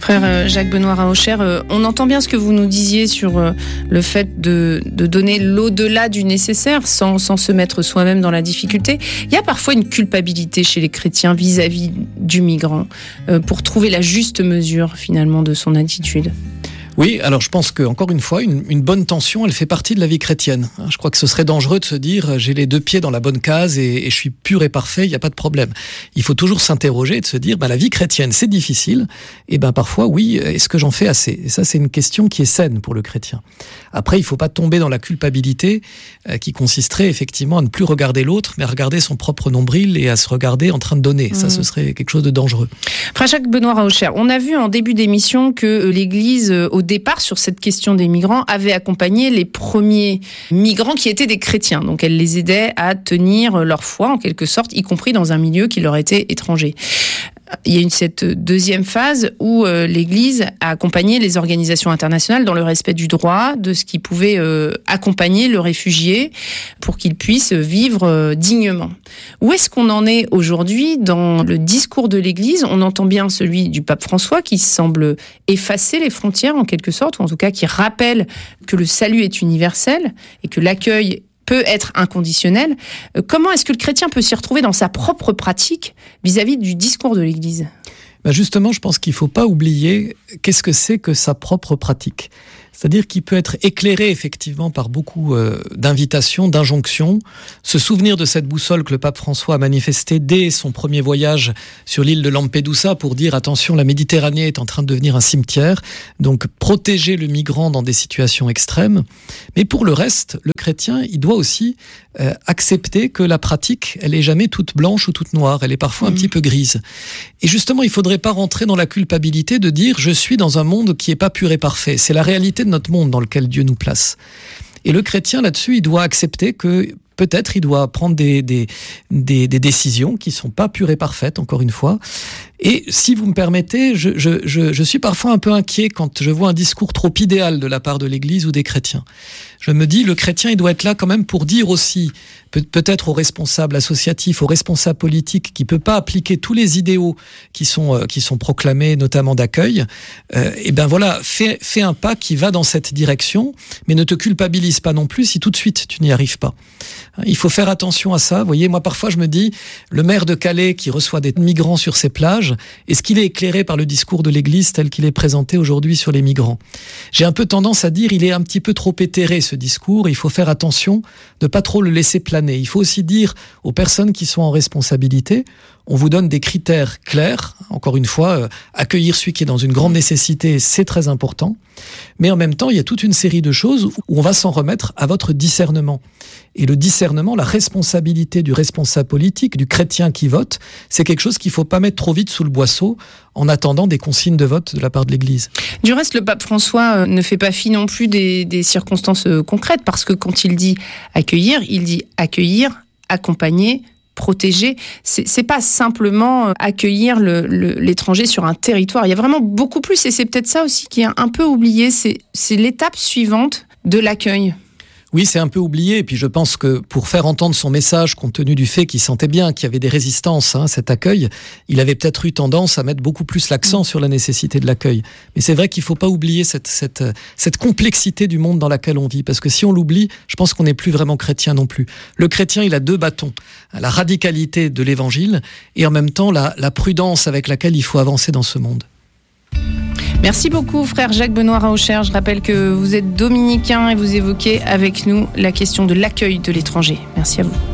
Frère Jacques-Benoît Raocher, on entend bien ce que vous nous disiez sur le fait de donner l'au-delà du nécessaire sans se mettre soi-même dans la difficulté. Il y a parfois une culpabilité chez les chrétiens vis-à-vis du migrant pour trouver la juste mesure finalement de son attitude. Oui, alors je pense que encore une fois, une bonne tension, elle fait partie de la vie chrétienne. Je crois que ce serait dangereux de se dire j'ai les deux pieds dans la bonne case et je suis pur et parfait, il n'y a pas de problème. Il faut toujours s'interroger et de se dire la vie chrétienne c'est difficile et parfois oui, est-ce que j'en fais assez ? Et ça c'est une question qui est saine pour le chrétien. Après il ne faut pas tomber dans la culpabilité qui consisterait effectivement à ne plus regarder l'autre mais à regarder son propre nombril et à se regarder en train de donner. Ça ce serait quelque chose de dangereux. Frère Jacques-Benoît Raocher, on a vu en début d'émission que l'Église au départ sur cette question des migrants avait accompagné les premiers migrants qui étaient des chrétiens. Donc elle les aidait à tenir leur foi en quelque sorte, y compris dans un milieu qui leur était étranger. Il y a cette deuxième phase où l'Église a accompagné les organisations internationales dans le respect du droit, de ce qui pouvait accompagner le réfugié pour qu'il puisse vivre dignement. Où est-ce qu'on en est aujourd'hui dans le discours de l'Église ? On entend bien celui du pape François qui semble effacer les frontières en quelque sorte, ou en tout cas qui rappelle que le salut est universel et que l'accueil peut être inconditionnel. Comment est-ce que le chrétien peut s'y retrouver dans sa propre pratique vis-à-vis du discours de l'Église ? Justement, je pense qu'il ne faut pas oublier qu'est-ce que c'est que sa propre pratique. C'est-à-dire qu'il peut être éclairé effectivement par beaucoup d'invitations, d'injonctions. Se souvenir de cette boussole que le pape François a manifestée dès son premier voyage sur l'île de Lampedusa pour dire attention, la Méditerranée est en train de devenir un cimetière. Donc protéger le migrant dans des situations extrêmes. Mais pour le reste, le chrétien, il doit aussi accepter que la pratique, elle est jamais toute blanche ou toute noire. Elle est parfois un petit peu grise. Et justement, il faudrait pas rentrer dans la culpabilité de dire je suis dans un monde qui est pas pur et parfait. C'est la réalité de notre monde dans lequel Dieu nous place. Et le chrétien, là-dessus, il doit accepter que peut-être il doit prendre des décisions qui sont pas pures et parfaites, encore une fois. Et si vous me permettez, je suis parfois un peu inquiet quand je vois un discours trop idéal de la part de l'Église ou des chrétiens. Je me dis, le chrétien, il doit être là quand même pour dire aussi, peut-être aux responsables associatifs, aux responsables politiques, qui peut pas appliquer tous les idéaux qui sont proclamés, notamment d'accueil. Fais un pas qui va dans cette direction, mais ne te culpabilise pas non plus si tout de suite tu n'y arrives pas. Il faut faire attention à ça. Vous voyez, moi parfois je me dis, le maire de Calais qui reçoit des migrants sur ses plages, est-ce qu'il est éclairé par le discours de l'Église tel qu'il est présenté aujourd'hui sur les migrants ? J'ai un peu tendance à dire, il est un petit peu trop éthéré ce discours. Il faut faire attention de pas trop le laisser planer. Il faut aussi dire aux personnes qui sont en responsabilité, on vous donne des critères clairs. Encore une fois, accueillir celui qui est dans une grande nécessité, c'est très important. Mais en même temps, il y a toute une série de choses où on va s'en remettre à votre discernement. Et le discernement, la responsabilité du responsable politique, du chrétien qui vote, c'est quelque chose qu'il ne faut pas mettre trop vite sous le boisseau en attendant des consignes de vote de la part de l'Église. Du reste, le pape François ne fait pas fi non plus des circonstances concrètes, parce que quand il dit accueillir, accompagner, protéger. C'est pas simplement accueillir l'étranger sur un territoire. Il y a vraiment beaucoup plus, et c'est peut-être ça aussi qui est un peu oublié. C'est l'étape suivante de l'accueil. Oui, c'est un peu oublié. Et puis je pense que pour faire entendre son message, compte tenu du fait qu'il sentait bien qu'il y avait des résistances à cet accueil, il avait peut-être eu tendance à mettre beaucoup plus l'accent sur la nécessité de l'accueil. Mais c'est vrai qu'il ne faut pas oublier cette complexité du monde dans laquelle on vit. Parce que si on l'oublie, je pense qu'on n'est plus vraiment chrétien non plus. Le chrétien, il a deux bâtons. La radicalité de l'évangile et en même temps la prudence avec laquelle il faut avancer dans ce monde. Merci beaucoup, frère Jacques-Benoît Raocher. Je rappelle que vous êtes dominicain et vous évoquez avec nous la question de l'accueil de l'étranger. Merci à vous.